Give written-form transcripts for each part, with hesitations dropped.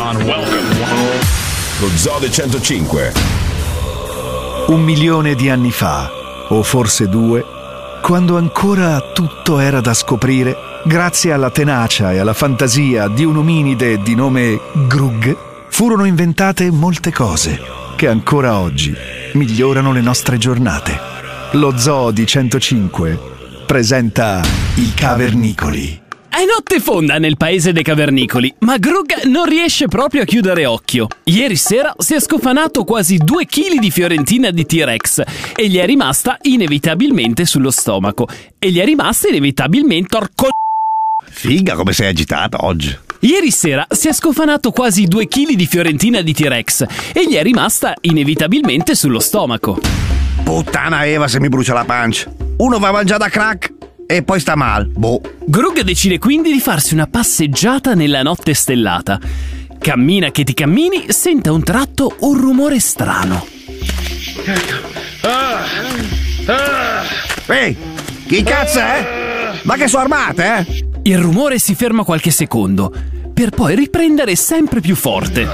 Lo Zoo del 105. 1 milione di anni fa, o forse 2, quando ancora tutto era da scoprire, grazie alla tenacia e alla fantasia di un ominide di nome Grug, furono inventate molte cose che ancora oggi migliorano le nostre giornate. Lo Zoo di 105 presenta i Cavernicoli. È notte fonda nel paese dei cavernicoli, ma Grug non riesce proprio a chiudere occhio. Ieri sera si è scofanato quasi 2 kg di fiorentina di T-Rex e gli è rimasta inevitabilmente sullo stomaco. Figa come sei agitata oggi. Ieri sera si è scofanato quasi 2 kg di fiorentina di T-Rex e gli è rimasta inevitabilmente sullo stomaco. Puttana Eva se mi brucia la pancia. Uno va a mangiare da crack e poi sta male. Boh. Grug decide quindi di farsi una passeggiata nella notte stellata. Cammina che ti cammini, sente a un tratto un rumore strano. Ehi, chi cazzo è? Ma che sono armate, Il rumore si ferma qualche secondo, per poi riprendere sempre più forte.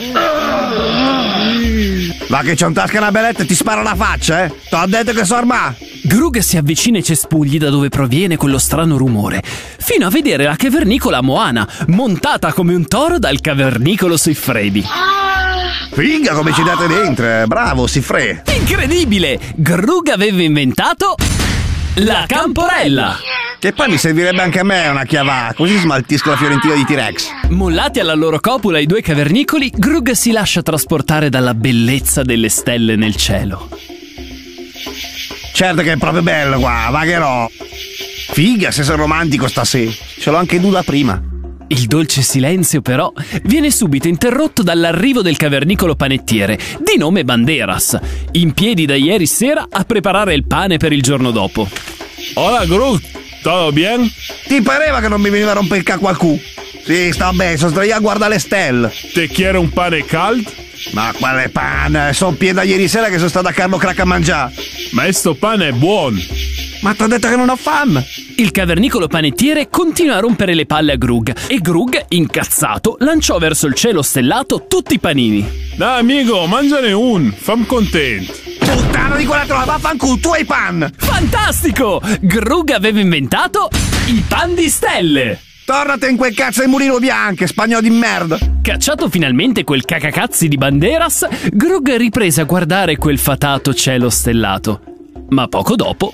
Ma che c'è un tasca una belletta e ti spara la faccia, T'ho detto che sono armate. Grug si avvicina ai cespugli da dove proviene quello strano rumore, fino a vedere la cavernicola Moana, montata come un toro dal cavernicolo Siffredi. Figa come ci date dentro, bravo Siffre. Incredibile! Grug aveva inventato la camporella. Che poi mi servirebbe anche a me una chiavata, così smaltisco la fiorentina di T-Rex. Mollati alla loro copula i 2 cavernicoli, Grug si lascia trasportare dalla bellezza delle stelle nel cielo. Certo che è proprio bello qua, vagherò. Figa se sono romantico stasera. Ce l'ho anche nuda prima. Il dolce silenzio, però, viene subito interrotto dall'arrivo del cavernicolo panettiere, di nome Banderas, in piedi da ieri sera a preparare il pane per il giorno dopo. Hola, Grug. ¿Todo bien? Ti pareva che non mi veniva a rompere il cacco al cu? Sì, sta bene, sono sdraiato a guardare le stelle. ¿Te quiere un pane caldo? Ma quale pane? Sono piedi da ieri sera che sono stato a Carlo Crack a mangiare. Ma sto pane è buono. Ma t'ho detto che non ho fame. Il cavernicolo panettiere continua a rompere le palle a Grug e Grug, incazzato, lanciò verso il cielo stellato tutti i panini. Dai, amico, mangiane un. Fam contento. Puttana di quella trova, vaffanculo, tu hai pan. Fantastico! Grug aveva inventato i pan di stelle. Tornate in quel cazzo di mulino bianco, spagnolo di merda. Cacciato finalmente quel cacacazzi di Banderas, Grug riprese a guardare quel fatato cielo stellato. Ma poco dopo...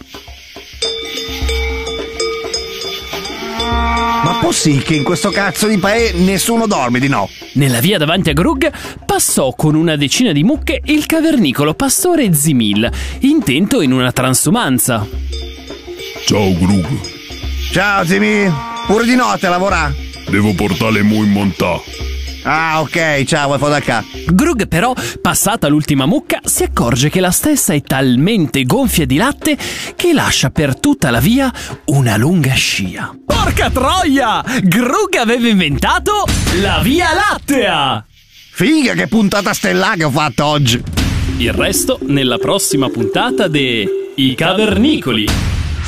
Ma possibile che in questo cazzo di paese nessuno dorme di no? Nella via davanti a Grug passò con una decina di mucche il cavernicolo pastore Zimil, intento in una transumanza. Ciao, Grug. Ciao Zimil, pure di notte a lavorare? Devo portare mu in montà. Ah, ok, ciao, vuoi fare da qua? Grug però, passata l'ultima mucca, si accorge che la stessa è talmente gonfia di latte che lascia per tutta la via una lunga scia. Porca troia! Grug aveva inventato la Via Lattea! Figa, che puntata stellare che ho fatto oggi! Il resto nella prossima puntata de I Cavernicoli.